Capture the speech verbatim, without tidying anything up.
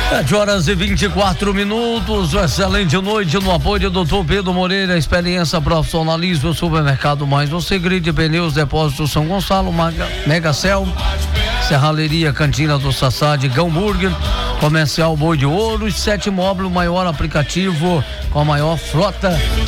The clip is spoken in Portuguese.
sete horas e vinte e quatro minutos, excelente noite no apoio do doutor Pedro Moreira, experiência, profissionalismo, supermercado mais você, Grid Pneus, Depósito São Gonçalo, Mega Cel, Serralheria Cantina do Sassá de Gamburger, Comercial Boi de Ouro e Sete Móvel, o maior aplicativo com a maior frota